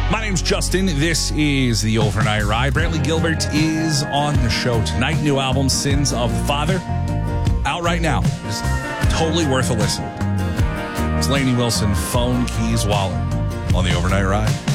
My name's Justin. This is the Overnight Ride. Brantley Gilbert is on the show tonight. New album, Sins of the Father, out right now. Just totally worth a listen. It's Lainey Wilson, Phone Keys Wallet on the Overnight Ride.